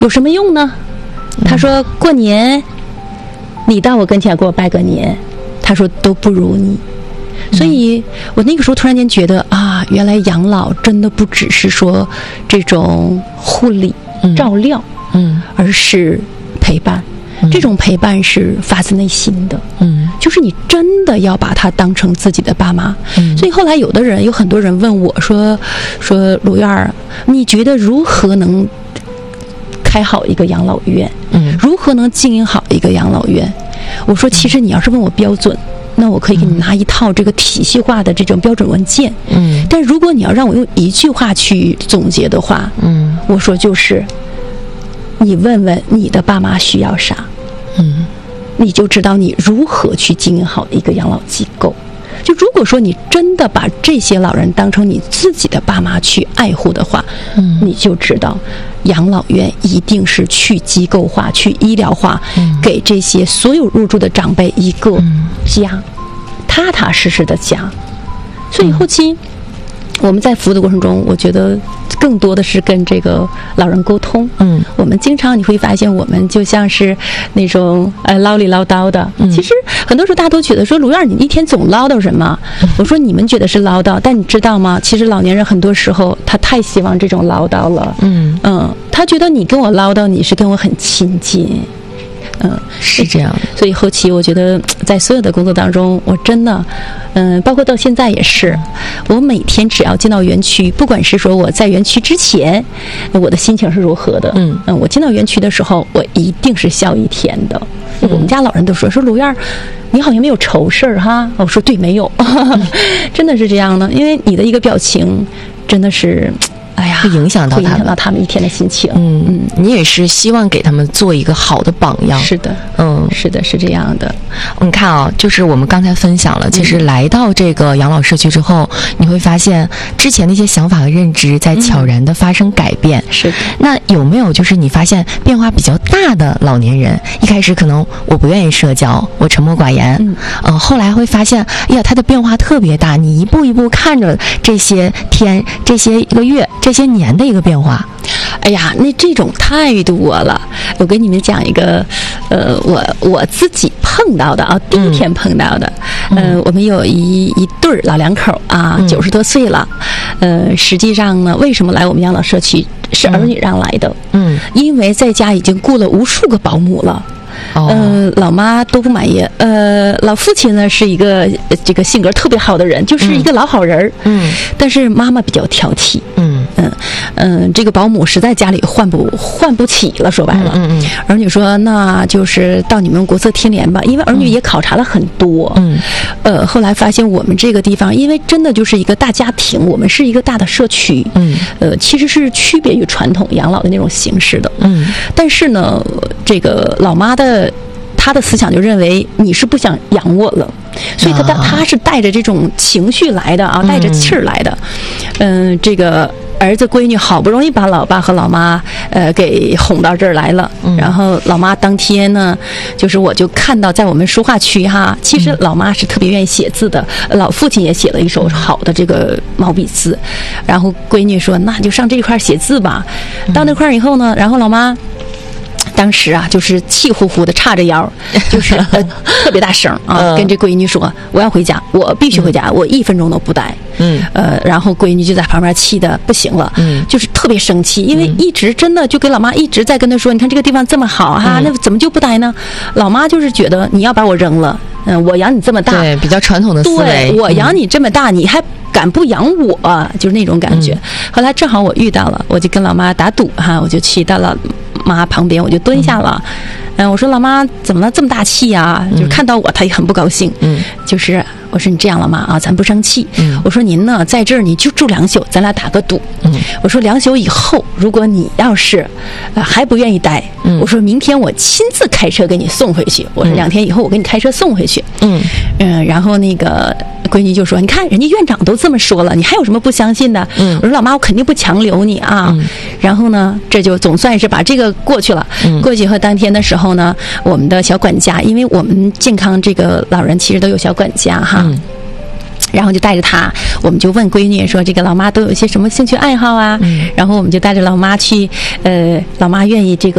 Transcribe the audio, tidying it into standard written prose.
有什么用呢？他说过年你到我跟前给我拜个年，他说都不如你。所以我那个时候突然间觉得啊，原来养老真的不只是说这种护理照料，而是陪伴。这种陪伴是发自内心的，就是你真的要把他当成自己的爸妈。所以后来有很多人问我说卢院儿，你觉得如何能开好一个养老院？如何能经营好一个养老院？我说其实你要是问我标准，那我可以给你拿一套这个体系化的这种标准文件。但如果你要让我用一句话去总结的话，我说就是你问问你的爸妈需要啥，你就知道你如何去经营好一个养老机构。就如果说你真的把这些老人当成你自己的爸妈去爱护的话，你就知道养老院一定是去机构化、去医疗化，给这些所有入住的长辈一个家，踏踏实实的家。所以后期我们在服务的过程中，我觉得更多的是跟这个老人沟通。我们经常你会发现，我们就像是那种唠里唠叨的。其实很多时候大家都觉得说，卢院你一天总唠叨什么？我说你们觉得是唠叨，但你知道吗？其实老年人很多时候他太希望这种唠叨了。他觉得你跟我唠叨，你是跟我很亲近。 是这样。 所以后期我觉得在所有的工作当中，我真的包括到现在也是，我每天只要进到园区，不管是说我在园区之前我的心情是如何的，我进到园区的时候我一定是笑一天的。我们家老人都说卢院你好像没有愁事儿哈。我说对，没有真的是这样的，因为你的一个表情真的是会影响到他们一天的心情。 你也是希望给他们做一个好的榜样。 是的，是的，是这样的。 你看啊，就是我们刚才分享了，其实来到这个养老社区之后，你会发现之前的一些想法和认知在悄然的发生改变。 是的。 那有没有就是你发现变化比较大的老年人？一开始可能我不愿意社交，我沉默寡言，后来会发现，哎呀，他的变化特别大。你一步一步看着这些天、这些个月、这些年的一个变化。 哎呀，那这种太多了。我给你们讲一个，我自己碰到的啊，第一天碰到的。我们有一对老两口啊，90多岁了。实际上呢，为什么来我们养老社区？是儿女让来的。因为在家已经雇了无数个保姆了。老妈都不满意。老父亲呢是一个这个性格特别好的人，就是一个老好人。但是妈妈比较挑剔。这个保姆实在家里换不起了，说白了。儿女说那就是到你们国策天联吧，因为儿女也考察了很多。后来发现我们这个地方，因为真的就是一个大家庭，我们是一个大的社区。其实是区别于传统养老的那种形式的。但是呢，这个老妈他的思想就认为你是不想养我了，所以他是带着这种情绪来的啊，带着气儿来的。这个儿子闺女好不容易把老爸和老妈给哄到这儿来了。然后老妈当天呢，就是我就看到在我们书画区哈，其实老妈是特别愿意写字的，老父亲也写了一手好的这个毛笔字。然后闺女说那就上这块写字吧。到那块以后呢，然后老妈当时啊，就是气呼呼的叉着腰，就是特别大声啊，跟这闺女说：“我要回家，我必须回家，我1分钟都不待。”然后闺女就在旁边气得不行了，就是特别生气，因为一直真的就给老妈一直在跟她说：“你看这个地方这么好哈，那怎么就不待呢？”老妈就是觉得你要把我扔了，我养你这么大， 对，比较传统的思维， 对，我养你这么大，你还敢不养我？就是那种感觉。后来正好我遇到了，我就跟老妈打赌哈，我就去到了妈旁边，我就蹲下了。我说老妈怎么了这么大气啊？就是看到我她也很不高兴。就是我说你这样了妈啊，咱不生气。我说您呢在这儿你就住2宿，咱俩打个赌。我说2宿以后，如果你要是还不愿意待，我说明天我亲自开车给你送回去。我说2天以后我给你开车送回去。然后那个闺女就说：“你看人家院长都这么说了，你还有什么不相信的？”我说：“老妈，我肯定不强留你啊。”然后呢，这就总算是把这个过去了。过去以后当天的时候呢，我们的小管家，因为我们健康这个老人其实都有小管家哈。然后就带着他，我们就问闺女说：“这个老妈都有一些什么兴趣爱好啊？”然后我们就带着老妈去，老妈愿意这个。